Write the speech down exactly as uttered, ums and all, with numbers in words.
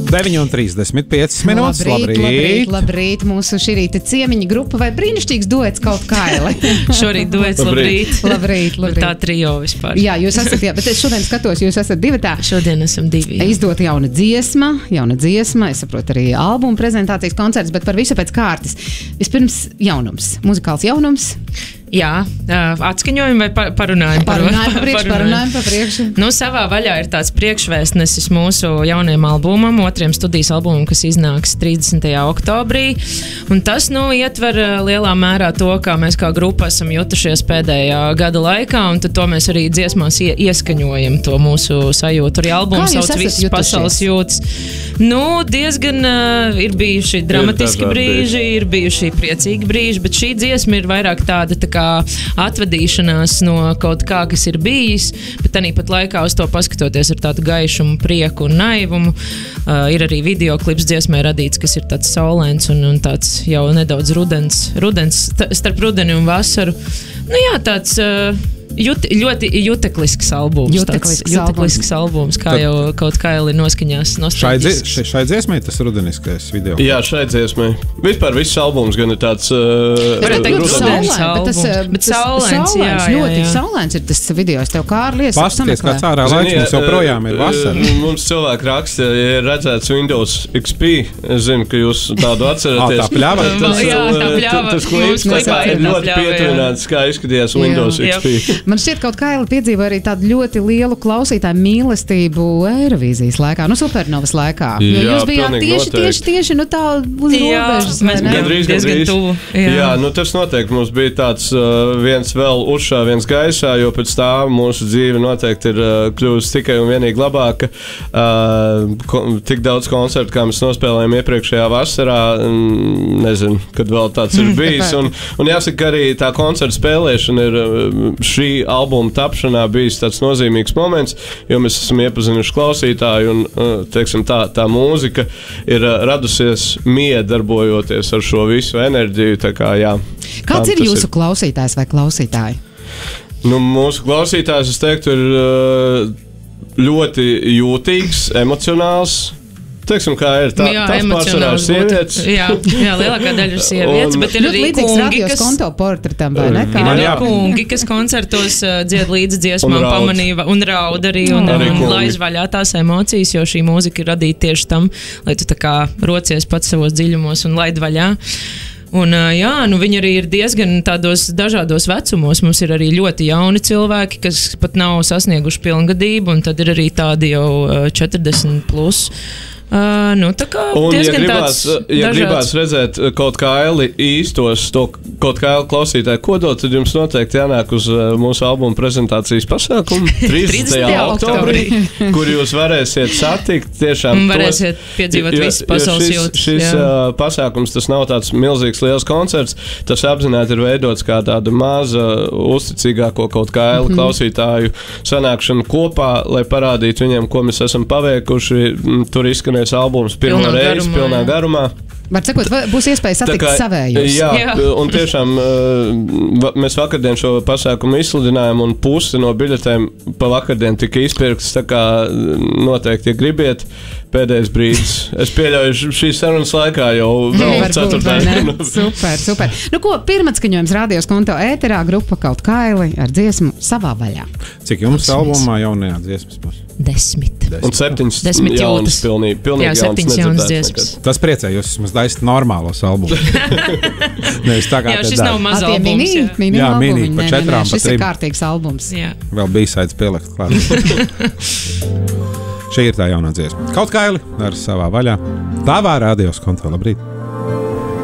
deviņi un trīsdesmit piecas minūtes. Labrīt, labrīt, labrīt, labrīt. Mūsu šī rīta ciemiņa grupa vai brīnišķīgs duets kaut Kaili. Šorīt duets, labrīt. Labrīt, labrīt. Tā trijo vispār. Jā, jūs esat, jā, bet es šodien skatos, jūs esat divi tā. Šodien esam divi. Jā. Izdota jauna dziesma, jauna dziesma, es saprotu arī albuma prezentācijas koncerts, bet par visu pēc kārtas. Vispirms jaunums, muzikāls jaunums. Jā, atskaņojam vai parunājam? Parunājam pa priekšu, parunājam pa priekšu. Nu, savā vaļā ir tāds priekšvēstnesis mūsu jaunajam albumam, otriem studijas albumam, kas iznāks trīsdesmitajā oktobrī. Un tas, nu, ietver lielā mērā to, kā mēs kā grupa esam jutušies pēdējā gada laikā, un tad to mēs arī dziesmās ie, ieskaņojam to mūsu sajūtu. Arī albums sauc Visas pasaules jūtas. Nu, diezgan uh, ir bijuši dramatiski ir brīži, ir bijuši priecīgi brīži, bet šī dziesma ir vairāk tāda tā kā atvadīšanās no kaut kā, kas ir bijis, bet arī pat laikā uz to paskatoties ar tādu gaišumu, prieku un naivumu. Uh, ir arī videoklips dziesmai radīts, kas ir tāds saulēns un, un tāds jau nedaudz rudens, rudens starp rudeni un vasaru. Nu jā, tāds... Uh, Jut, ļoti juteklisks albums. Juteklisks, tāds, juteklisks albums, kā Tad, jau kaut kā ir noskaņās. Šai, dzie, šai dziesmai tas rudeniskais video. Jā, šai dziesmai. Vispār viss albums gan ir tāds uh, rudens albums. Bet tas, bet saulēns, jā, jā, ļoti jā. Saulēns ir tas videos. Tev kā ar liesu Pasties, kāds ārā laiks mums joprojām ir vasara. Mums cilvēki raksta, ja ir redzēts Windows X P, es zinu, ka jūs tādu atceraties. Tā pļāva. Tas, jā, tā pļāva. Tas klips ir ļoti pietuvināts, kā izskatījās Windows X P. Man šķiet, kaut Kaili piedzīvoja arī tādu ļoti lielu klausītāju mīlestību Eirovīzijas laikā, nu Supernovas laikā. Jo Jā, jūs bijāt tieši, noteikti. tieši, tieši, nu tā uz jā, robežas. Mēs bijām diezgan tuvu. Jā. jā, nu tas noteikti mums bija tāds uh, viens vēl uzšā, viens gaisā, jo pēc tā mūsu dzīve noteikti ir uh, kļuvusi tikai un vienīgi labāka. Uh, ko, tik daudz koncertu, kā mēs nospēlējām iepriekšējā vasarā, mm, nezinu, kad vēl tāds ir bijis. Un, un jāsaka, arī tā koncerta spēlēšana ir uh, šī albuma tapšanā bijis tāds nozīmīgs moments, jo mēs esam iepazinuši klausītāju un, teiksim, tā, tā mūzika ir radusies miedarbojoties ar šo visu enerģiju. Tā kā, jā, Kāds ir jūsu ir. klausītājs vai klausītāji? Nu, mūsu klausītājs, es teiktu, ir ļoti jūtīgs, emocionāls. Teiksim, kā ir tā, jā, tas pārsvarā ir sievietes. Jā, jā, lielākā daļa ir sievietes, un, bet ir arī kungi, kas... konto portretam, vai ne? Ir arī kungi, kas koncertos uh, dzied līdzi dziesmām, pamanīja un raud arī, un, arī un laiž vaļā tās emocijas, jo šī mūzika ir radīta tieši tam, lai tu tā kā rocies pats savos dziļumos un laid vaļā. Un, jā, nu viņi arī ir diezgan tādos dažādos vecumos. Mums ir arī ļoti jauni cilvēki, kas pat nav sasnieguši pilngadību, un tad ir arī tādi jau četrdesmit plus. Uh, nu, tā kā un, ja gribās, ja dažāds... gribās redzēt kaut Kaili īstos, to kaut Kaili klausītāju kodolu, tad jums noteikti jānāk uz uh, mūsu albuma prezentācijas pasākumu trīsdesmitajā oktobrī, kur jūs varēsiet satikt tiešām un varēsiet tos, piedzīvot jo, visas pasaules šis, jūtas. Šis uh, pasākums, tas nav tāds milzīgs liels koncerts, tas apzināti ir veidots kā tāda maza, uzticīgāko kaut Kaili mm-hmm. klausītāju sanākšana kopā, lai parādītu viņiem, ko mēs esam paveikuši. Tur izskanē albums pirmo reizi, pilnā garumā. Var sakot, būs iespēja satikt savējos. Jā, jā, un tiešām mēs vakardien šo pasākumu izsludinājām, un pusi no biļetēm pa vakardien tika izpirktas, tā kā noteikti, ja gribiet, pēdējais brīdis. Es pieļauju šīs sarunas laikā jau vēl ceturtdienu. Super, super. Nu ko, pirmatskaņojums rādījos konto ēterā, grupa Kaut Kaili ar dziesmu Savā vaļā. Cik jums albumā jaunajā dziesmas būs? Desmit. Desmit. Un septiņas Desmit jaunas, pilnīgi, pilnīgi jā, septiņas jaunas dziesmas. Tas priecē, jūs esmu daist normālos albumus. Nevis tā kā jā, šis nav maz albums. Mini, mini jā, albumi. mini, pa nē, četrām, nē, nē, pa šis trim. ir kārtīgs albums. Jā. Vēl B-sides pielikt klāt. Šī ir tā jaunā dziesma. Kaut Kaili ar savā vaļā. Tavā rādījos konto, labrīt.